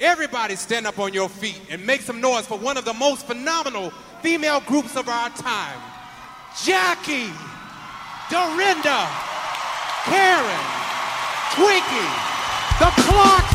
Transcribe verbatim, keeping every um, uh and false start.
Everybody stand up on your feet and make some noise for one of the most phenomenal female groups of our time. Jackie, Dorinda, Karen, Twinkie, the Clark